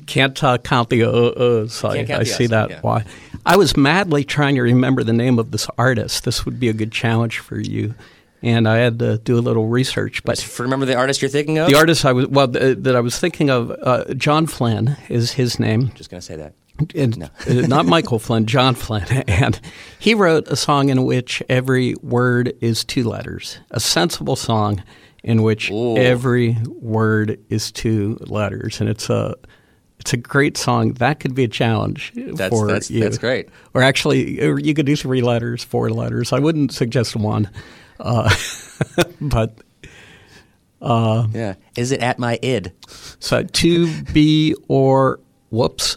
Can't count the so I see that. Yeah. Why? I was madly trying to remember the name of this artist. This would be a good challenge for you. And I had to do a little research. But remember the artist you're thinking of? the artist that I was thinking of, John Flynn is his name. Just going to say that. And, not Michael Flynn, John Flynn. And he wrote a song in which every word is 2 letters. A sensible song in which every word is 2 letters. And it's a great song. That could be a challenge for you. That's great. Or you could do 3 letters, 4 letters. I wouldn't suggest 1. But yeah, is it at my id? So to be or whoops,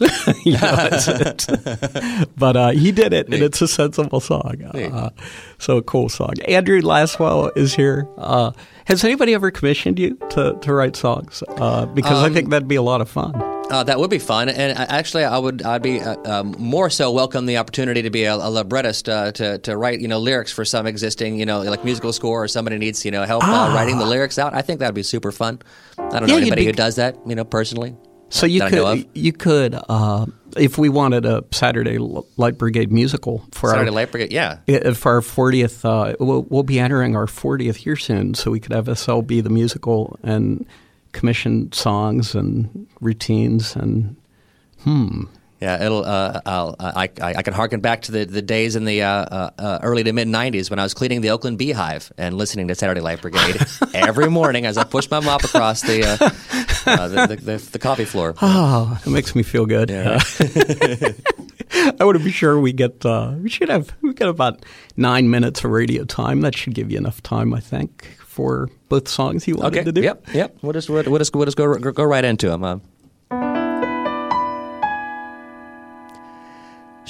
but he did it, and it's a sensible song. So a cool song. Andrew Laswell is here. Has anybody ever commissioned you to write songs? Because I think that'd be a lot of fun. That would be fun, and actually, I'd be more so welcome the opportunity to be a librettist to write lyrics for some existing like musical score, or somebody needs help writing the lyrics out. I think that'd be super fun. I don't know anybody who does that personally. So you could if we wanted a Saturday Light Brigade musical for Saturday Light Brigade, for our 40th, we'll be entering our 40th year soon, so we could have SLB the musical and commission songs and routines and Yeah, it'll. I can harken back to the days in the early to mid '90s when I was cleaning the Oakland Beehive and listening to Saturday Light Brigade every morning as I pushed my mop across the coffee floor. Oh, it makes me feel good. Yeah. I want to be sure we get about 9 minutes of radio time. That should give you enough time, I think, for both songs you wanted to do. Yep. We'll just go right into them.